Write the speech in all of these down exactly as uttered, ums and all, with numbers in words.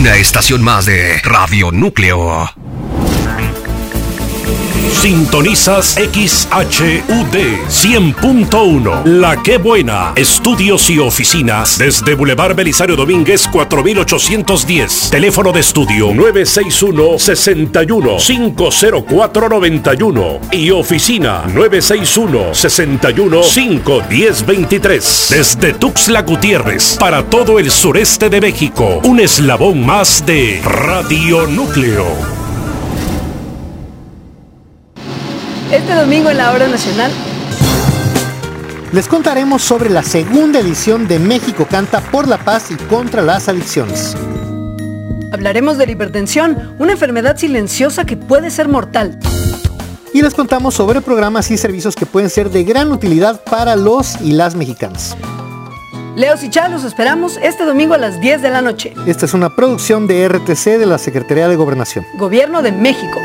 Una estación más de Radio Núcleo. Sintonizas X H U D cien punto uno. La Qué Buena. Estudios y oficinas desde Boulevard Belisario Domínguez cuatro mil ochocientos diez. Teléfono de estudio nueve seis uno, seis uno, cinco cero cuatro, nueve uno y oficina nueve seis uno, seis uno, cinco uno cero, dos tres. Desde Tuxtla Gutiérrez para todo el sureste de México. Un eslabón más de Radio Núcleo. Este domingo en la Hora Nacional les contaremos sobre la segunda edición de México Canta por la Paz y contra las adicciones. hablaremos de la hipertensión, una enfermedad silenciosa que puede ser mortal. Y les contamos sobre programas y servicios que pueden ser de gran utilidad para los y las mexicanos. Leos y Chá, los esperamos este domingo a las diez de la noche. Esta es una producción de R T C de la Secretaría de Gobernación. Gobierno de México.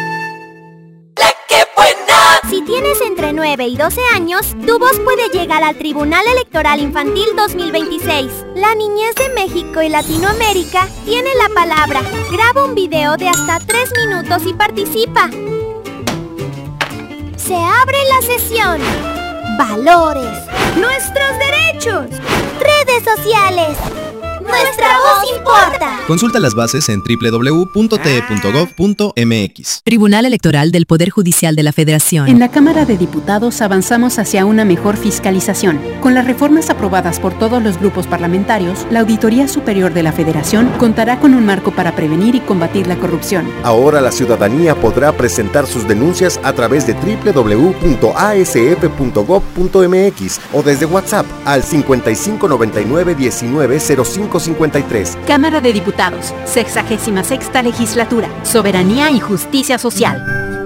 Si tienes entre nueve y doce años, tu voz puede llegar al Tribunal Electoral Infantil dos mil veintiséis. La niñez de México y Latinoamérica tiene la palabra. Graba un video de hasta tres minutos y participa. Se abre la sesión. Valores. Nuestros derechos. Redes sociales. Nuestra voz importa. Consulta las bases en doble u doble u doble u punto t e punto gov punto m x. Tribunal Electoral del Poder Judicial de la Federación. En la Cámara de Diputados avanzamos hacia una mejor fiscalización. Con las reformas aprobadas por todos los grupos parlamentarios, la Auditoría Superior de la Federación contará con un marco para prevenir y combatir la corrupción. Ahora la ciudadanía podrá presentar sus denuncias a través de doble u doble u doble u punto a s f punto gov punto m x o desde WhatsApp al cincuenta y cinco noventa y nueve diecinueve cero cinco cincuenta y tres. Cámara de Diputados, sexagésima sexta legislatura, soberanía y justicia social.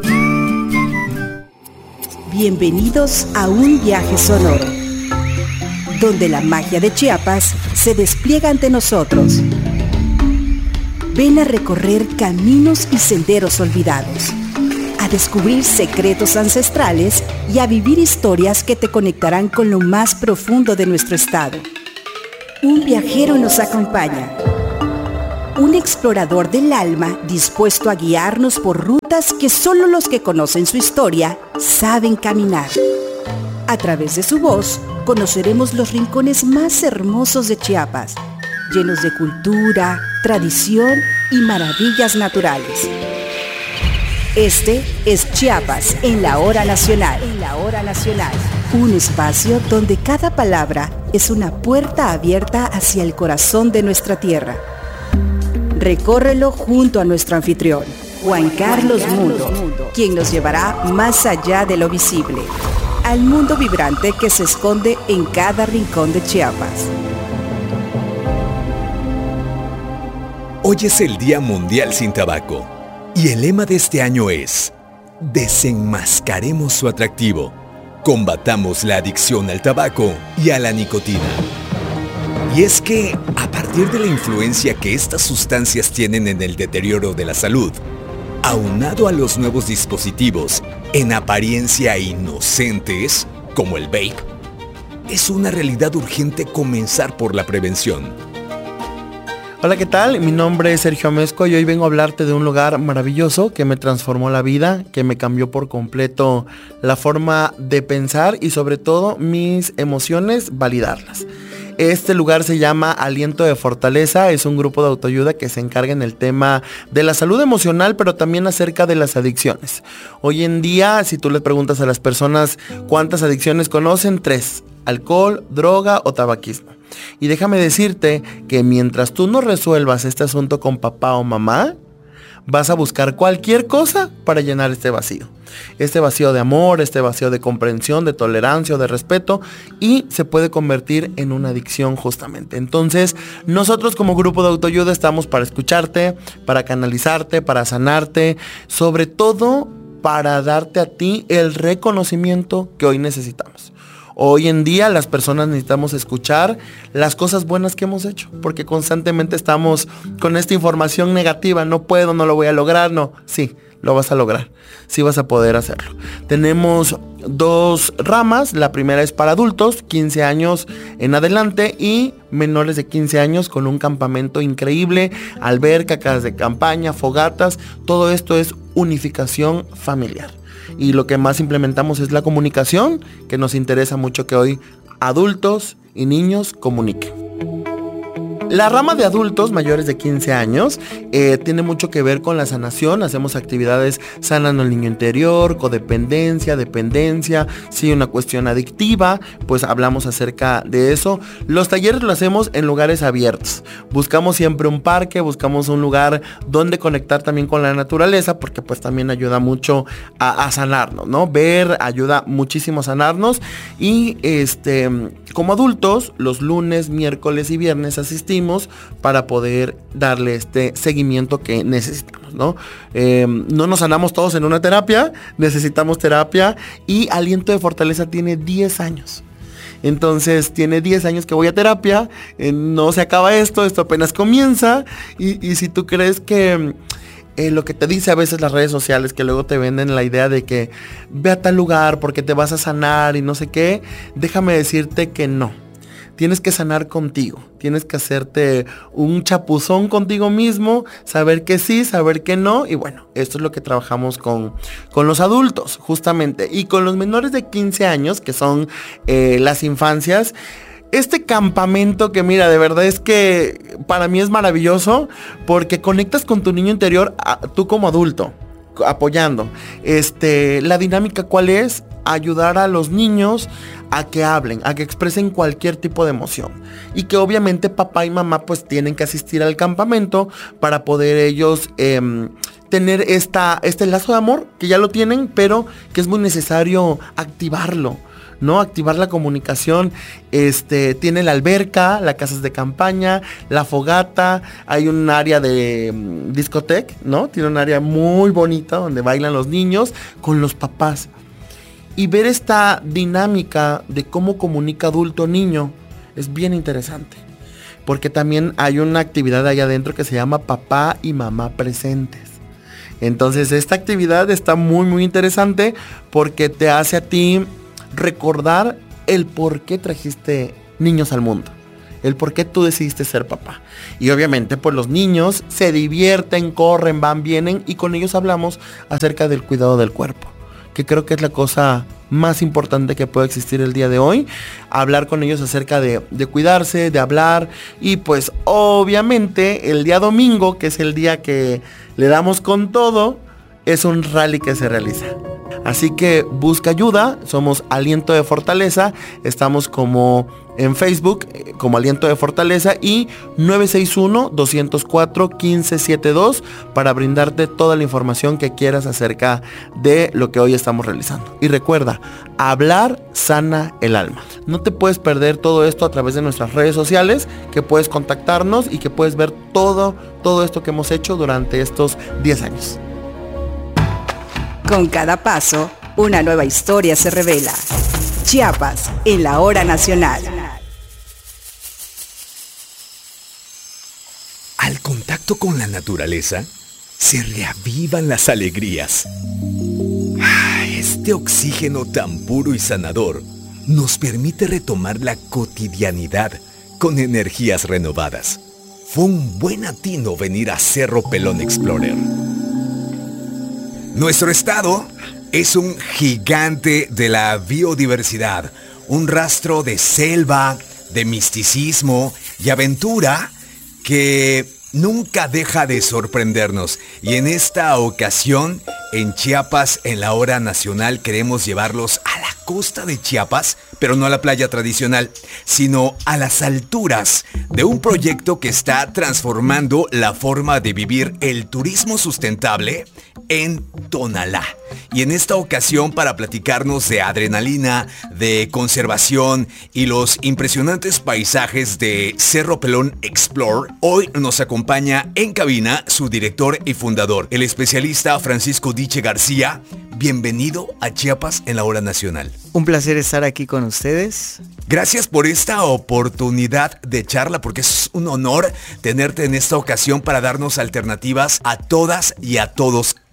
Bienvenidos a un viaje sonoro, donde la magia de Chiapas se despliega ante nosotros. Ven a recorrer caminos y senderos olvidados, a descubrir secretos ancestrales y a vivir historias que te conectarán con lo más profundo de nuestro estado. Un viajero nos acompaña, un explorador del alma dispuesto a guiarnos por rutas que solo los que conocen su historia saben caminar. A través de su voz, conoceremos los rincones más hermosos de Chiapas, llenos de cultura, tradición y maravillas naturales. Este es Chiapas en la Hora Nacional. En la Hora Nacional. Un espacio donde cada palabra es una puerta abierta hacia el corazón de nuestra tierra. Recórrelo junto a nuestro anfitrión, Juan Carlos Mundo, quien nos llevará más allá de lo visible, al mundo vibrante que se esconde en cada rincón de Chiapas. Hoy es el Día Mundial sin Tabaco y el lema de este año es: desenmascaremos su atractivo. Combatamos la adicción al tabaco y a la nicotina. Y es que, a partir de la influencia que estas sustancias tienen en el deterioro de la salud, aunado a los nuevos dispositivos en apariencia inocentes, como el vape, es una realidad urgente comenzar por la prevención. Hola, ¿qué tal? Mi nombre es Sergio Amezco y hoy vengo a hablarte de un lugar maravilloso que me transformó la vida, que me cambió por completo la forma de pensar y sobre todo mis emociones, validarlas. Este lugar se llama Aliento de Fortaleza, es un grupo de autoayuda que se encarga en el tema de la salud emocional, pero también acerca de las adicciones. Hoy en día, si tú les preguntas a las personas cuántas adicciones conocen, tres: alcohol, droga o tabaquismo. Y déjame decirte que mientras tú no resuelvas este asunto con papá o mamá, vas a buscar cualquier cosa para llenar este vacío. Este vacío de amor, este vacío de comprensión, de tolerancia o de respeto, y se puede convertir en una adicción justamente. Entonces, nosotros como grupo de autoayuda estamos para escucharte, para canalizarte, para sanarte, sobre todo para darte a ti el reconocimiento que hoy necesitamos. Hoy en día las personas necesitamos escuchar las cosas buenas que hemos hecho, porque constantemente estamos con esta información negativa: no puedo, no lo voy a lograr, no. Sí, lo vas a lograr, sí vas a poder hacerlo. Tenemos dos ramas, la primera es para adultos, quince años en adelante, y menores de quince años con un campamento increíble, alberca, casas de campaña, fogatas, todo esto es unificación familiar. Y lo que más implementamos es la comunicación, que nos interesa mucho que hoy adultos y niños comuniquen. La rama de adultos mayores de quince años eh, tiene mucho que ver con la sanación. Hacemos actividades sanando el niño interior, codependencia, dependencia, si una cuestión adictiva, pues hablamos acerca de eso. Los talleres lo hacemos en lugares abiertos. Buscamos siempre un parque, buscamos un lugar donde conectar también con la naturaleza, porque pues también ayuda mucho a, a sanarnos, ¿no? Ver ayuda muchísimo a sanarnos. Y este, como adultos, los lunes, miércoles y viernes asistimos para poder darle este seguimiento que necesitamos, ¿no? Eh, no nos sanamos todos en una terapia, necesitamos terapia, y Aliento de Fortaleza tiene diez años. Entonces tiene diez años que voy a terapia, eh, no se acaba esto, esto apenas comienza, y, y si tú crees que eh, lo que te dice a veces las redes sociales, que luego te venden la idea de que ve a tal lugar porque te vas a sanar y no sé qué, déjame decirte que no. Tienes que sanar contigo, tienes que hacerte un chapuzón contigo mismo, saber que sí, saber que no, y bueno, esto es lo que trabajamos con, con los adultos, justamente, y con los menores de quince años, que son eh, las infancias. Este campamento que mira, de verdad es que para mí es maravilloso, porque conectas con tu niño interior, a, tú como adulto, apoyando. Este, la dinámica, ¿cuál es? Ayudar a los niños a que hablen, a que expresen cualquier tipo de emoción, y que obviamente papá y mamá pues tienen que asistir al campamento para poder ellos eh, tener esta, este lazo de amor, que ya lo tienen, pero que es muy necesario activarlo, ¿no? Activar la comunicación. Este, tiene la alberca, las casas de campaña, la fogata, hay un área de um, discoteca, ¿no? Tiene un área muy bonita donde bailan los niños con los papás. Y ver esta dinámica de cómo comunica adulto-niño es bien interesante. Porque también hay una actividad allá adentro que se llama papá y mamá presentes. Entonces esta actividad está muy muy interesante, porque te hace a ti recordar el por qué trajiste niños al mundo, el por qué tú decidiste ser papá. Y obviamente pues los niños se divierten, corren, van, vienen, y con ellos hablamos acerca del cuidado del cuerpo, que creo que es la cosa más importante que puede existir el día de hoy. Hablar con ellos acerca de, de cuidarse, de hablar. Y pues obviamente el día domingo, que es el día que le damos con todo, es un rally que se realiza. Así que busca ayuda, somos Aliento de Fortaleza, estamos como en Facebook como Aliento de Fortaleza, y nueve seis uno, dos cero cuatro, uno cinco siete dos para brindarte toda la información que quieras acerca de lo que hoy estamos realizando. Y recuerda, hablar sana el alma. No te puedes perder todo esto a través de nuestras redes sociales, que puedes contactarnos y que puedes ver todo, todo esto que hemos hecho durante estos diez años. Con cada paso, una nueva historia se revela. Chiapas, en la hora nacional. Al contacto con la naturaleza, se reavivan las alegrías. Este oxígeno tan puro y sanador nos permite retomar la cotidianidad con energías renovadas. Fue un buen atino venir a Cerro Pelón Explorer. Nuestro estado es un gigante de la biodiversidad, un rastro de selva, de misticismo y aventura que nunca deja de sorprendernos. Y en esta ocasión, en Chiapas, en la hora nacional, queremos llevarlos a la costa de Chiapas, pero no a la playa tradicional, sino a las alturas de un proyecto que está transformando la forma de vivir el turismo sustentable en Tonalá. Y en esta ocasión, para platicarnos de adrenalina, de conservación y los impresionantes paisajes de Cerro Pelón Explore, hoy nos acompaña en cabina su director y fundador, el especialista Francisco Diche García. Bienvenido a Chiapas en la hora nacional. Un placer estar aquí con ustedes. Gracias por esta oportunidad de charla, porque es un honor tenerte en esta ocasión para darnos alternativas a todas y a todos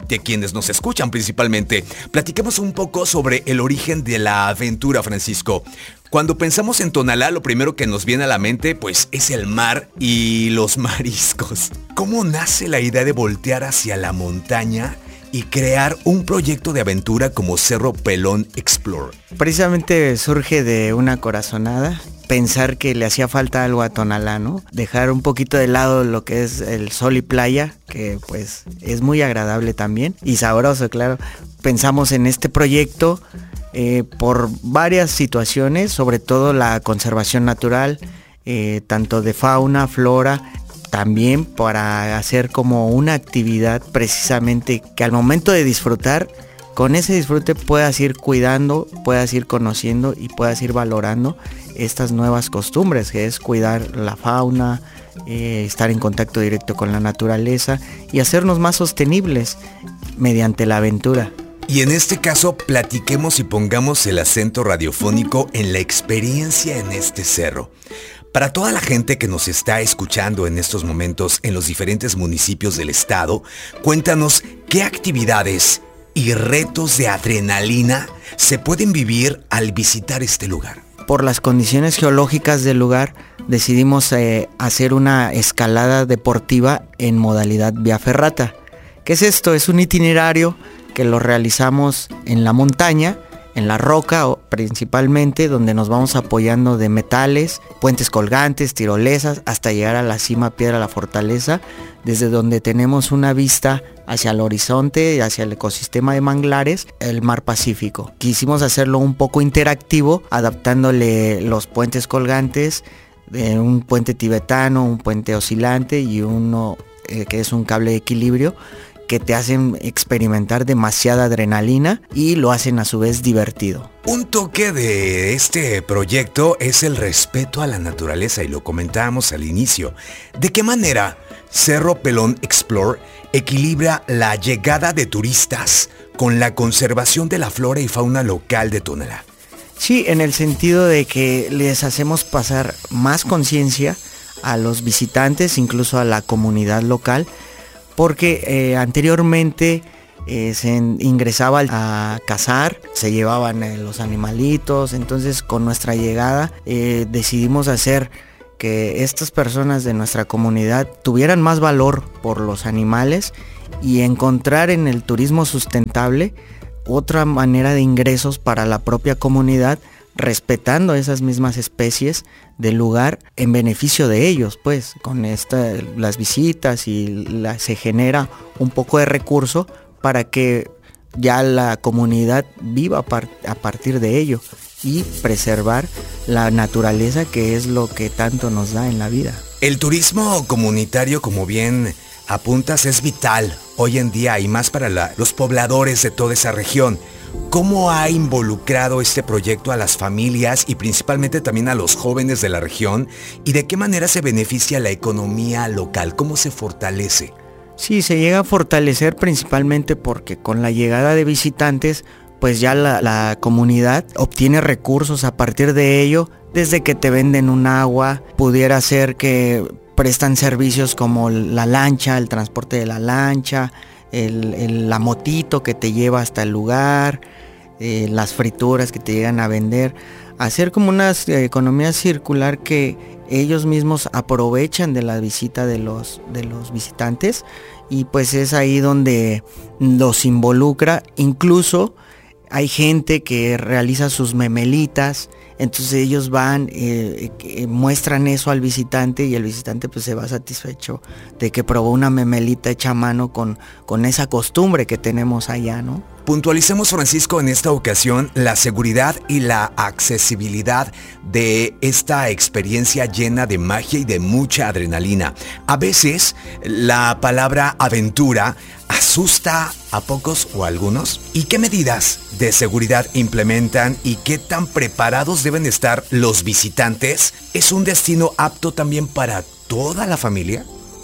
de quienes nos escuchan principalmente. Platiquemos un poco sobre el origen de la aventura, Francisco. Cuando pensamos en Tonalá, lo primero que nos viene a la mente, pues, es el mar y los mariscos. ¿Cómo nace la idea de voltear hacia la montaña y crear un proyecto de aventura como Cerro Pelón Explore? Precisamente surge de una corazonada, pensar que le hacía falta algo a Tonalá, ¿no? Dejar un poquito de lado lo que es el sol y playa, que pues es muy agradable también y sabroso, claro. Pensamos en este proyecto eh, por varias situaciones, sobre todo la conservación natural, eh, tanto de fauna, flora, también para hacer como una actividad precisamente que al momento de disfrutar, con ese disfrute puedas ir cuidando, puedas ir conociendo y puedas ir valorando estas nuevas costumbres, que es cuidar la fauna, eh, estar en contacto directo con la naturaleza y hacernos más sostenibles mediante la aventura. Y en este caso, platiquemos y pongamos el acento radiofónico en la experiencia en este cerro. Para toda la gente que nos está escuchando en estos momentos en los diferentes municipios del estado, cuéntanos qué actividades y retos de adrenalina se pueden vivir al visitar este lugar. Por las condiciones geológicas del lugar, decidimos eh, hacer una escalada deportiva en modalidad vía ferrata. ¿Qué es esto? Es un itinerario que lo realizamos en la montaña, en la roca principalmente, donde nos vamos apoyando de metales, puentes colgantes, tirolesas, hasta llegar a la cima Piedra La Fortaleza, desde donde tenemos una vista hacia el horizonte, hacia el ecosistema de manglares, el mar Pacífico. Quisimos hacerlo un poco interactivo, adaptándole los puentes colgantes, de un puente tibetano, un puente oscilante y uno eh, que es un cable de equilibrio, que te hacen experimentar demasiada adrenalina y lo hacen a su vez divertido. Un toque de este proyecto es el respeto a la naturaleza y lo comentábamos al inicio. ¿De qué manera Cerro Pelón Explore equilibra la llegada de turistas con la conservación de la flora y fauna local de Tonalá? Sí, en el sentido de que les hacemos pasar más conciencia a los visitantes, incluso a la comunidad local, porque eh, anteriormente eh, se ingresaba a cazar, se llevaban eh, los animalitos, entonces con nuestra llegada eh, decidimos hacer que estas personas de nuestra comunidad tuvieran más valor por los animales y encontrar en el turismo sustentable otra manera de ingresos para la propia comunidad, respetando esas mismas especies del lugar en beneficio de ellos, pues con esta, las visitas y la, se genera un poco de recurso para que ya la comunidad viva par, a partir de ello y preservar la naturaleza, que es lo que tanto nos da en la vida. El turismo comunitario, como bien apuntas, es vital hoy en día y más para la, los pobladores de toda esa región. ¿Cómo ha involucrado este proyecto a las familias y principalmente también a los jóvenes de la región? ¿Y de qué manera se beneficia la economía local? ¿Cómo se fortalece? Sí, se llega a fortalecer principalmente porque con la llegada de visitantes, pues ya la, la comunidad obtiene recursos a partir de ello, desde que te venden un agua, pudiera ser que prestan servicios como la lancha, el transporte de la lancha, El, el, la motito que te lleva hasta el lugar, eh, las frituras que te llegan a vender, hacer como una eh, economía circular que ellos mismos aprovechan de la visita de los, de los visitantes, y pues es ahí donde los involucra. Incluso hay gente que realiza sus memelitas, entonces ellos van, eh, eh, muestran eso al visitante y el visitante pues se va satisfecho de que probó una memelita hecha a mano con, con esa costumbre que tenemos allá, ¿no? Puntualicemos, Francisco, en esta ocasión la seguridad y la accesibilidad de esta experiencia llena de magia y de mucha adrenalina. A veces la palabra aventura asusta a pocos o a algunos. ¿Y qué medidas de seguridad implementan y qué tan preparados deben estar los visitantes? ¿Es un destino apto también para toda la familia?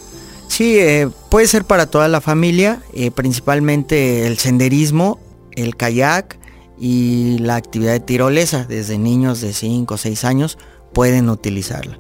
Sí, eh, puede ser para toda la familia, eh, principalmente el senderismo, el kayak y la actividad de tirolesa. Desde niños de cinco o seis años pueden utilizarla.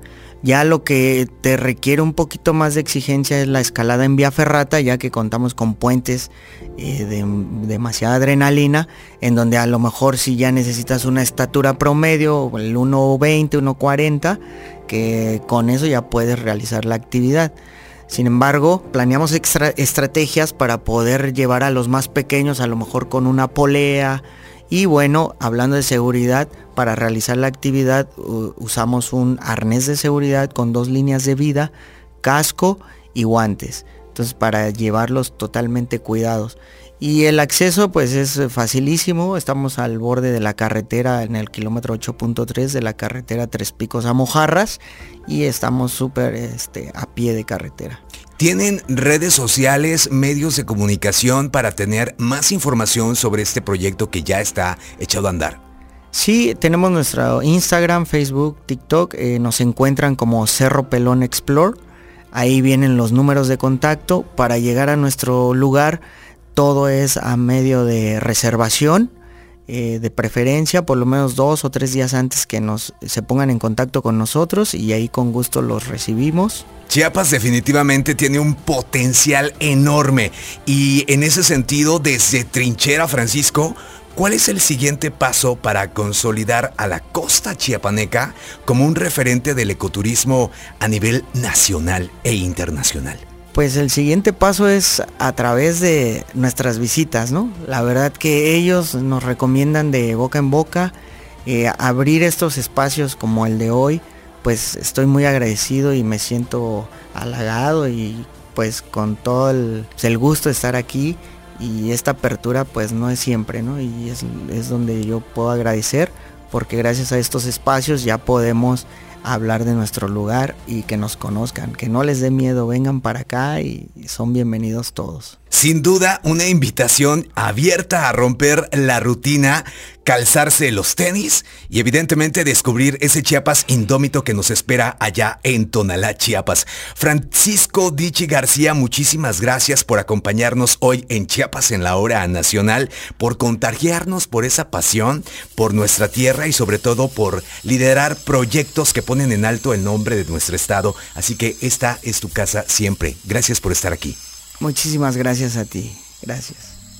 Ya lo que te requiere un poquito más de exigencia es la escalada en vía ferrata, ya que contamos con puentes eh, de demasiada adrenalina, en donde a lo mejor si ya necesitas una estatura promedio, el uno veinte, uno cuarenta, que con eso ya puedes realizar la actividad. Sin embargo, planeamos extra estrategias para poder llevar a los más pequeños, a lo mejor con una polea. Y bueno, hablando de seguridad, para realizar la actividad uh, usamos un arnés de seguridad con dos líneas de vida, casco y guantes. Entonces, para llevarlos totalmente cuidados. Y el acceso pues es facilísimo, estamos al borde de la carretera en el kilómetro ocho punto tres de la carretera Tres Picos a Mojarras y estamos súper este, a pie de carretera. ¿Tienen redes sociales, medios de comunicación para tener más información sobre este proyecto que ya está echado a andar? Sí, tenemos nuestro Instagram, Facebook, TikTok, eh, nos encuentran como Cerro Pelón Explore, ahí vienen los números de contacto. Para llegar a nuestro lugar todo es a medio de reservación, eh, de preferencia por lo menos dos o tres días antes que nos se pongan en contacto con nosotros y ahí con gusto los recibimos. Chiapas definitivamente tiene un potencial enorme y en ese sentido, desde Trinchera, Francisco, ¿cuál es el siguiente paso para consolidar a la costa chiapaneca como un referente del ecoturismo a nivel nacional e internacional? Pues el siguiente paso es a través de nuestras visitas, ¿no? La verdad que ellos nos recomiendan de boca en boca eh, abrir estos espacios como el de hoy. Pues estoy muy agradecido y me siento halagado y pues con todo el, el gusto de estar aquí. Y esta apertura pues no es siempre, ¿no? Y es, es donde yo puedo agradecer porque gracias a estos espacios ya podemos hablar de nuestro lugar y que nos conozcan, que no les dé miedo, vengan para acá y son bienvenidos todos. Sin duda, una invitación abierta a romper la rutina, calzarse los tenis y evidentemente descubrir ese Chiapas indómito que nos espera allá en Tonalá, Chiapas. Francisco Dichi García, muchísimas gracias por acompañarnos hoy en Chiapas en la Hora Nacional, por contagiarnos por esa pasión, por nuestra tierra y sobre todo por liderar proyectos que ponen en alto el nombre de nuestro estado. Así que esta es tu casa siempre. Gracias por estar aquí. Muchísimas gracias a ti. Gracias.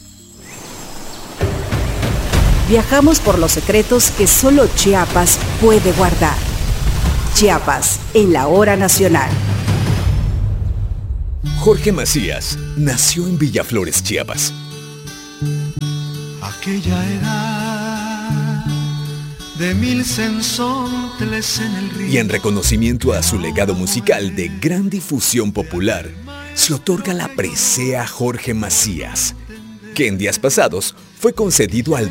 Viajamos por los secretos que solo Chiapas puede guardar. Chiapas en la Hora Nacional. Jorge Macías nació en Villaflores, Chiapas. Aquella edad de mil sensontles en el río. Y en reconocimiento a su legado musical de gran difusión popular, se otorga la presea Jorge Macías, que en días pasados fue concedido al